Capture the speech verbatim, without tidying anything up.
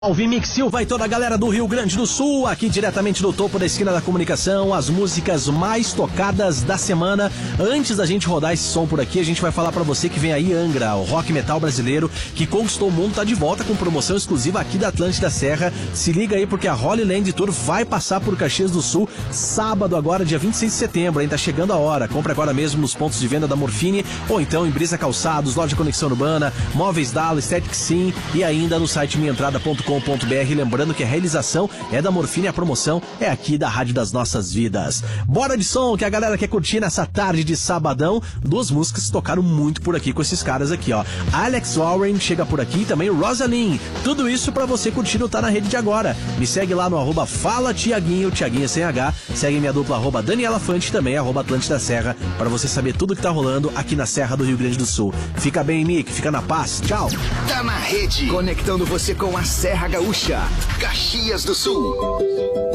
Alvimix Silva e toda a galera do Rio Grande do Sul, aqui diretamente do topo da esquina da comunicação, as músicas mais tocadas da semana. Antes da gente rodar esse som por aqui, a gente vai falar pra você que vem aí Angra, o rock metal brasileiro que conquistou o mundo, tá de volta com promoção exclusiva aqui da Atlântida Serra. Se liga aí porque a Holy Land Tour vai passar por Caxias do Sul, sábado agora, dia vinte e seis de setembro, hein? Tá chegando a hora. Compre agora mesmo nos pontos de venda da Morfine ou então em Brisa Calçados, Loja Conexão Urbana, Móveis Dalo, Estética Sim e ainda no site minha entrada ponto com ponto b r. Lembrando que a realização é da Morfine e a promoção é aqui da Rádio das Nossas Vidas. Bora de som que a galera quer curtir nessa tarde de sabadão. Duas músicas tocaram muito por aqui com esses caras aqui, ó. Alex Warren chega por aqui, também Rosaline. Tudo isso pra você curtir no Tá Na Rede de Agora. Me segue lá no arroba Fala Tiaguinho, Tiaguinho sem H. Segue minha dupla arroba Daniela Fante, também arroba Atlântida Serra, pra você saber tudo que tá rolando aqui na Serra do Rio Grande do Sul. Fica bem, Nick, fica na paz. Tchau. Tá na Rede, conectando você com a Serra Gaúcha, Caxias do Sul.